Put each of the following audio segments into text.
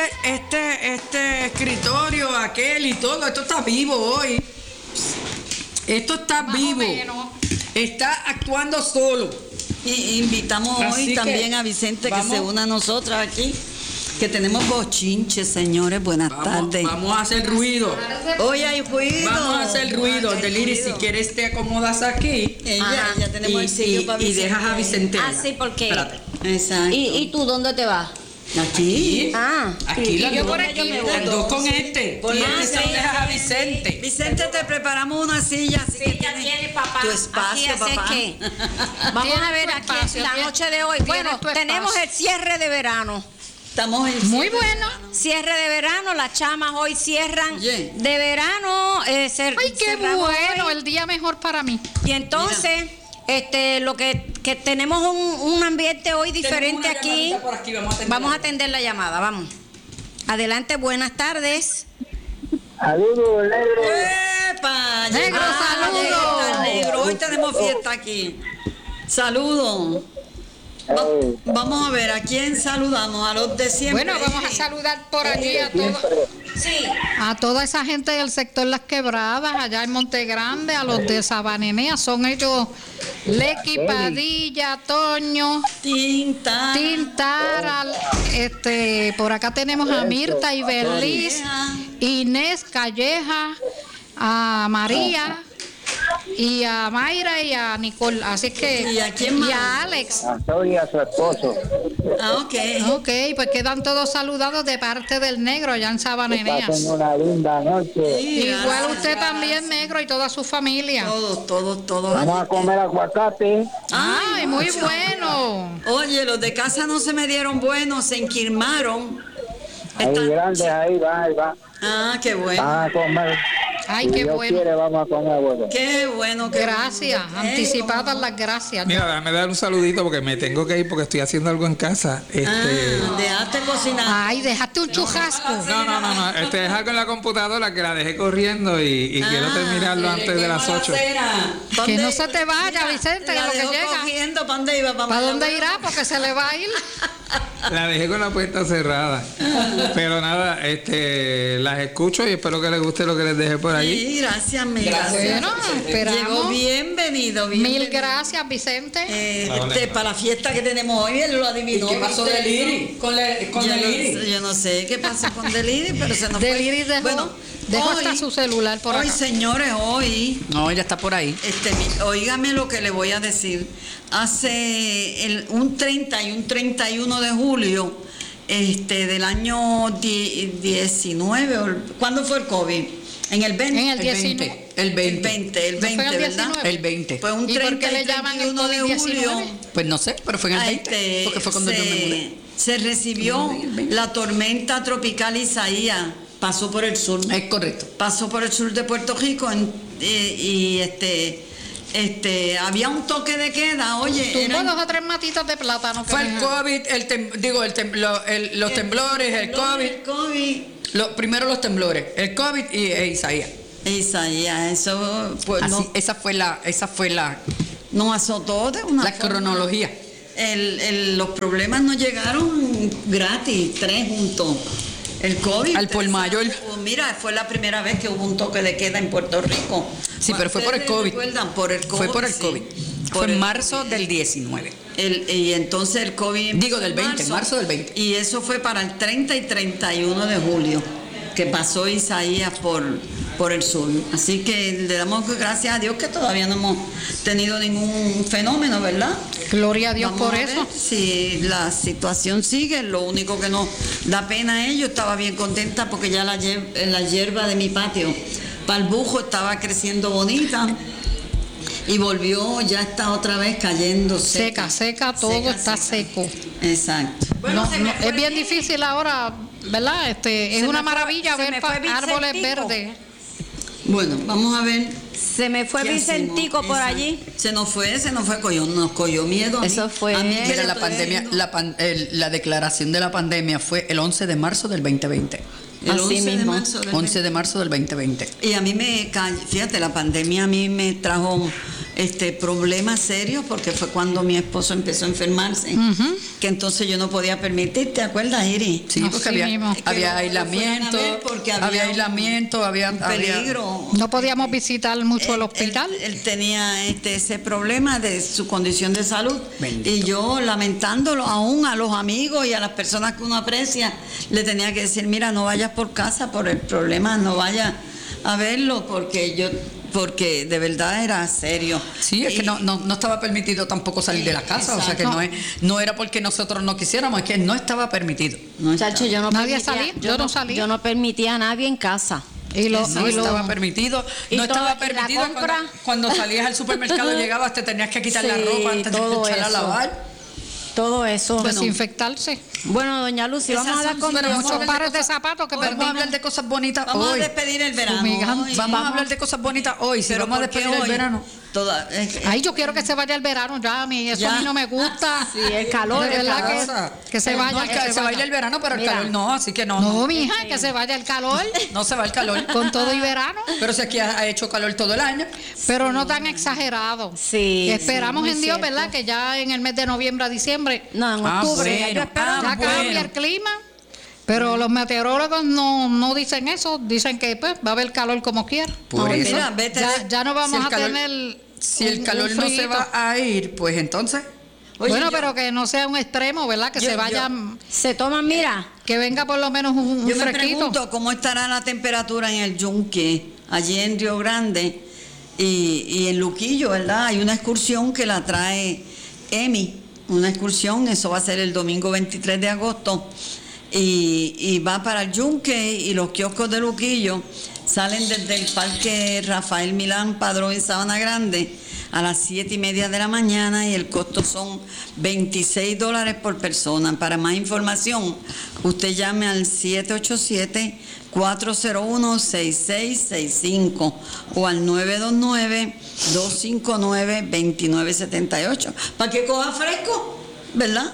este escritorio, aquel y todo, esto está vivo hoy. Esto está vivo. Está actuando solo. Y invitamos Así hoy también a Vicente que se una a nosotros aquí. Que tenemos bochinches, señores. Buenas tardes. Vamos a hacer ruido. Hoy hay ruido. Vamos a hacer ruido. Deliri, si quieres te acomodas aquí. Ya tenemos el sitio para y Vicente. dejas a Vicente. Ah, sí, porque. Espérate. Exacto. ¿Y tú dónde te vas? Aquí. Aquí las yo dos. por aquí me voy. Las dos con este. Por Y la este silla. dejas a Vicente. Vicente, te preparamos una silla. Así que Ya tiene papá. tu espacio, Aquí, así papá. que vamos a ver aquí la noche de hoy. Bueno, tenemos el cierre de verano. Estamos en Muy bueno. Cierre de verano, las chamas hoy cierran Oye. de verano. Ay, qué cerramos bueno, hoy. el día mejor para mí. Y entonces, lo que tenemos un ambiente hoy diferente Tenemos una aquí. llamadita por aquí, Vamos a atender la llamada, vamos. Adelante, buenas tardes. Saludos, negro. ¡Epa! Negro, saludos. llegó el negro. Hoy tenemos fiesta aquí. Saludos. Vamos a ver, ¿a quién saludamos? A los de siempre. Bueno, vamos a saludar por allí a toda esa gente del sector Las Quebradas, allá en Monte Grande, a los de Sabanenea, son ellos Lequi, Padilla, Toño, Tintara, por acá tenemos a Mirta y Berliz, Inés Calleja, a María y a Mayra y a Nicole, así que ¿Y a quién más? y a Alex. Antonio, a su esposo. Ok. Ok, pues quedan todos saludados de parte del negro allá en Sabaneneas. Pasen una linda noche. Igual usted también, negro, y toda su familia. Todos. Vamos a comer aguacate. Ay, muy bueno. Oye, los de casa no se me dieron buenos, se enquirmaron. Ahí grandes, ahí va. Ah, qué bueno. Vamos a comer. Ay, Si qué Dios bueno. quiere, vamos a comer bueno. Qué bueno. Gracias, anticipadas ¿cómo? las gracias. Mira, déjame dar un saludito porque me tengo que ir porque estoy haciendo algo en casa. Dejaste cocinar. Ay, dejaste un chujasco. No. Es algo en la computadora que la dejé corriendo y quiero terminarlo antes de las 8. Que no se te vaya, Vicente, que la lo que dejó llega. cogiendo, ¿para dónde iba? ¿Para dónde irá? Porque se le va a ir. La dejé con la puerta cerrada. Pero nada, las escucho y espero que les guste lo que les dejé por allí. Sí, gracias, mil gracias. Bueno, esperamos. Llegó bienvenido. Mil gracias, Vicente. Para la fiesta que tenemos hoy, él lo adivinó. ¿Qué pasó ¿viste? Deliri? Con Deliri. Yo no sé qué pasó con Deliri, pero se nos Deliri fue. dejó hasta su celular por hoy, acá. señores, hoy. No, ella está por ahí. Óigame lo que le voy a decir. Hace un 30 y un 31 de julio del año 19, ¿cuándo fue el COVID? En el 20. En el 19. El 20. El 20, ¿No fue el ¿verdad? 19? El 20. Fue un ¿Y por 30 qué le y llaman el 31 de COVID-19? julio. Pues no sé, pero fue en el 20. Porque fue cuando yo me mudé. Se recibió la tormenta tropical Isaías. Pasó por el sur. Es correcto. Pasó por el sur de Puerto Rico había un toque de queda, oye. Tuvo 2 o 3 matitas de plátano. Fue el COVID, los temblores, el COVID. Primero los temblores, el COVID e Isaías. Isaías, eso pues, Así, esa fue la nos azotó de una forma. cronología. Los problemas nos llegaron gratis, 3 juntos. El COVID. Al por mayor. Mira, fue la primera vez que hubo un toque de queda en Puerto Rico. Sí, pero fue por el COVID. ¿Recuerdan? Por el COVID. Fue por el COVID. Fue en marzo del 19. Y entonces el COVID. Digo, del 20, marzo del 20. Y eso fue para el 30 y 31 de julio, que pasó Isaías por el sur. Así que le damos gracias a Dios que todavía no hemos tenido ningún fenómeno, ¿verdad? Gloria a Dios Vamos por a ver eso. si la situación sigue. Lo único que nos da pena es, yo estaba bien contenta porque ya la hierba de mi patio para el bujo estaba creciendo bonita y volvió, ya está otra vez cayendo Seca, todo está seco. Exacto. Es bien difícil ahora, ¿verdad? Es una maravilla ver árboles verdes. Bueno, vamos a ver. Se me fue Vicentico por allí. Se nos fue, nos cogió miedo. Eso fue. A mí que Era la pandemia, la declaración de la pandemia fue el 11 de marzo del 2020. El Así 11 de mismo. marzo del 11 de marzo del 2020. Y a mí fíjate, la pandemia a mí me trajo problemas serios, porque fue cuando mi esposo empezó a enfermarse, que entonces yo no podía permitir, ¿te acuerdas, Iris? Sí, porque había aislamiento, había peligro. No podíamos visitar mucho el hospital. Él tenía ese problema de su condición de salud. Bendito. Y yo, lamentándolo aún a los amigos y a las personas que uno aprecia, le tenía que decir, mira, no vayas por casa por el problema, no vayas a verlo, porque de verdad era serio. Sí, es que no estaba permitido tampoco salir de la casa, exacto. O sea que no era porque nosotros no quisiéramos, es que no estaba permitido. Muchachos, yo no permitía a nadie en casa. No estaba permitido cuando salías al supermercado llegabas, te tenías que quitar la ropa antes de echar a lavar. Todo eso. Desinfectarse. Bueno, doña Lucy, vamos a dar con muchos pares de zapatos que vamos a hablar de cosas bonitas hoy. Vamos a despedir el verano. Vamos a hablar de cosas bonitas hoy. Si vamos a despedir el verano. Ay, yo quiero que se vaya el verano ya, a mí eso a mí no me gusta. Sí, el calor, de verdad que se vaya. Se vaya el verano, pero el calor no, así que no. No, mija, que se vaya el calor. No se va el calor. Con todo y verano. Pero si aquí ha hecho calor todo el año. Pero no tan exagerado. Sí. Esperamos en Dios, ¿verdad? Que ya en el mes de noviembre a diciembre. No, en octubre. Bueno, ya cambia el clima. Pero los meteorólogos no dicen eso, dicen que pues va a haber calor como quiera. Por eso. Mira, ya no vamos a tener. Si el calor no se va a ir, pues entonces. Oye, pero que no sea un extremo, ¿verdad? Que se vayan. Se toman, mira. Que venga por lo menos un fresquito. Me pregunto cómo estará la temperatura en el Yunque, allí en Río Grande y en Luquillo, ¿verdad? Hay una excursión que la trae Emi, una excursión, eso va a ser el domingo 23 de agosto. Y va para el Yunque y los kioscos de Luquillo salen desde el Parque Rafael Milán Padrón en Sabana Grande a las 7:30 de la mañana y el costo son $26 por persona. Para más información, usted llame al 787-401-6665 o al 929-259-2978 para que coja fresco, ¿verdad?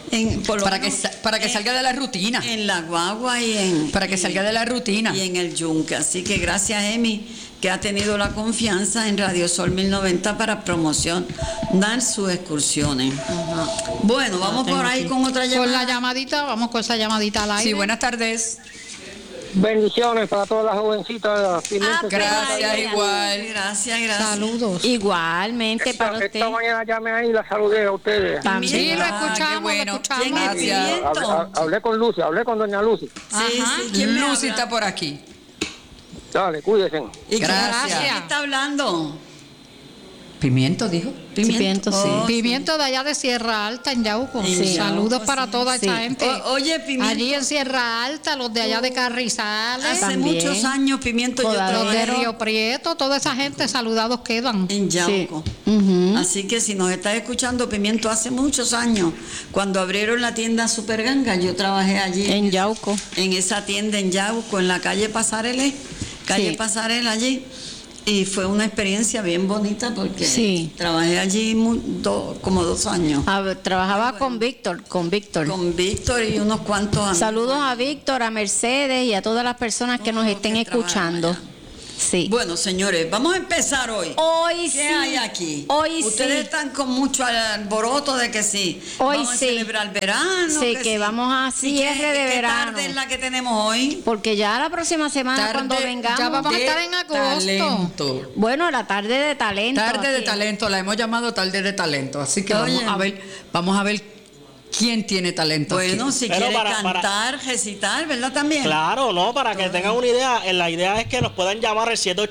Para que salga de la rutina. En la guagua y para que salga de la rutina. Y en el Yunque. Así que gracias, Emi, que ha tenido la confianza en Radio Sol 1090 para promocionar sus excursiones. Bueno, vamos por ahí con otra llamada. Con la llamadita, vamos con esa llamadita al aire. Sí, buenas tardes. Bendiciones para todas las jovencitas. Gracias, igual. Gracias. Saludos. Igualmente para usted. Esta mañana llamé ahí y la saludé a ustedes. También. Sí, lo escuchamos, bueno. Gracias. Hablé con Lucy, hablé con doña Lucy. Sí, ¿quién me Lucy habla? está por aquí. Dale, cuídense. ¿Y Gracias. quién está hablando? Pimiento, dijo. Pimiento, sí. Pimiento de allá de Sierra Alta, en Yauco. Sí. Saludos para toda esa gente. Oye, Pimiento. Allí en Sierra Alta, los de allá de Carrizales. Hace muchos años, Pimiento, yo Los de trabajé Río Prieto, toda esa gente, saludados quedan. en Yauco. Así que si nos estás escuchando, Pimiento, hace muchos años, cuando abrieron la tienda Superganga, yo trabajé allí. En Yauco. En esa tienda en Yauco, en la calle Pasarela, Pasarela allí. Y fue una experiencia bien bonita porque trabajé allí como 2 años. Trabajaba con Víctor. Con Víctor y unos cuantos amigos. Saludos a Víctor, a Mercedes y a todas las personas que nos estén escuchando. Sí. Bueno, señores, vamos a empezar hoy. ¿Qué hay aquí? Ustedes están con mucho alboroto de que sí. Vamos a celebrar verano. Sí, que vamos a cierre de verano. ¿Qué tarde es la que tenemos hoy? Porque ya la próxima semana cuando vengamos. Ya vamos a estar en agosto. Talento. Bueno, la tarde de talento. Tarde de talento, la hemos llamado tarde de talento. Así que vamos a ver quién tiene talento. Bueno, aquí. si quiere cantar, recitar, ¿verdad? También. Claro, no, para que tengan una idea, la idea es que nos puedan llamar al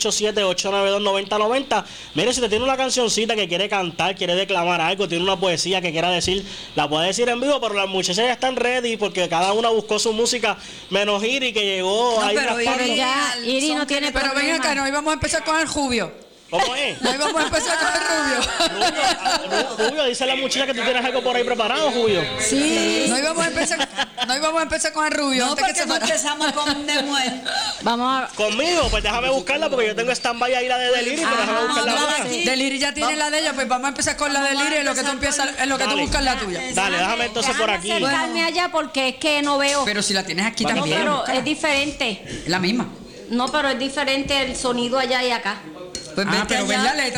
787-892-9090. Mire, si usted tiene una cancioncita que quiere cantar, quiere declamar algo, tiene una poesía que quiera decir, la puede decir en vivo, pero las muchachas ya están ready porque cada una buscó su música, menos Iri que llegó ahí. Pero Iri no tiene Pero ven acá, no, hoy vamos a empezar con el Rubio. ¿Cómo es? Hoy vamos a empezar con el Rubio. Rubio, dice la muchacha que tú tienes algo por ahí preparado, Rubio. Sí. No íbamos a empezar con el Rubio. No, porque no empezamos con Nemuel. Conmigo, pues déjame buscarla porque yo tengo stand-by ahí la de Deliri, pero déjame buscar la mía. Deliri ya tiene la de ella, pues vamos a empezar con la de Deliri en lo que tú empiezas, en lo que tú buscas la tuya. Dale, déjame entonces por aquí. Acercarme allá porque es que no veo. Pero si la tienes aquí Vamos, también. Pero es diferente. Es la misma. No, pero es diferente el sonido allá y acá. Pues Pero ven la letra.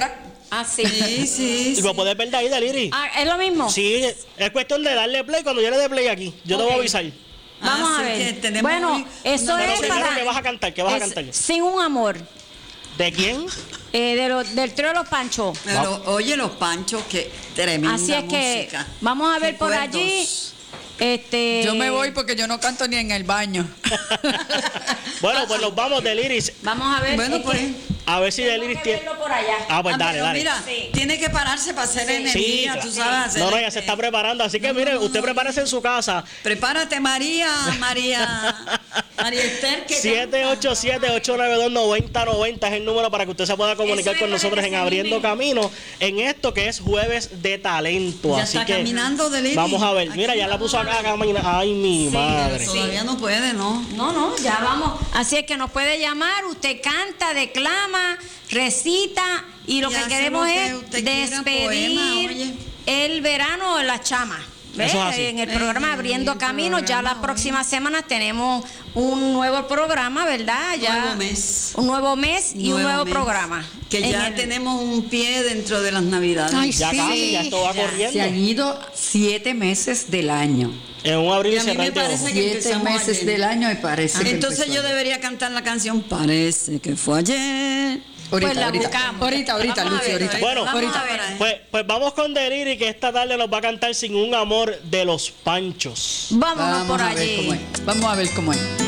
Ah, sí. Sí. Y lo puedes ver de ahí, de Liri. Ah, ¿es lo mismo? Sí, es cuestión de darle play. Cuando yo le dé play aquí, yo te voy a avisar. Vamos a Así ver. que tenemos Bueno, hoy eso una- Pero es primero, para... ¿qué vas a cantar? ¿Qué vas a cantar? Sin un amor. ¿De quién? Del trío de los Panchos. Pero oye, los Panchos, que tremenda Así es que música. vamos a ver por Recuerdos. allí. Yo me voy porque yo no canto ni en el baño. Bueno, pues nos vamos de Liris. Vamos a ver. Bueno, es pues. que A ver si de tengo Liris que tiene. verlo por allá. Ah, pues dale, pero dale. mira, Sí. tiene que pararse para hacer energía, claro. tú sabes. Hacer No, ella se está preparando. Así que mire, usted prepárese en su casa. Prepárate, María Esther, que 787-892-9090 es el número para que usted se pueda comunicar Eso con me nosotros en parece Abriendo bien. Camino en esto que es Jueves de Talento. Ya Así está que caminando de Liri. vamos a ver. Aquí Mira, ya la vamos puso a acá a ver. caminar. Ay, mi madre. Todavía no puede, ¿no? No, ya vamos. Así es que nos puede llamar, usted canta, declama, recita y lo Y que hace queremos lo que es usted quiera, despedir poema, oye. el verano de las chamas. ¿Ves? Eso es así. En el programa Abriendo el Caminos, ya la programa, próxima semana tenemos un nuevo programa, ¿verdad? Ya Nuevo mes. Un nuevo mes y un nuevo mes. programa. Que En ya el- tenemos un pie dentro de las Navidades. Ay, Ya sí. casi, ya esto va Ya. corriendo. Se han ido 7 meses del año. En un abrir Y y a mí cerrar me de parece ojos. que 7 empezamos meses ayer. del año y parece que Entonces empezó yo ayer. debería cantar la canción Parece que fue ayer. Pues la buscamos. Ahorita, Vamos a Lucy, ver. ahorita. Bueno, Vamos a ver. Pues vamos con Deliri, que esta tarde nos va a cantar Sin un amor de los Panchos. Vámonos Vamos por a ver allí. cómo es. Vamos a ver cómo es.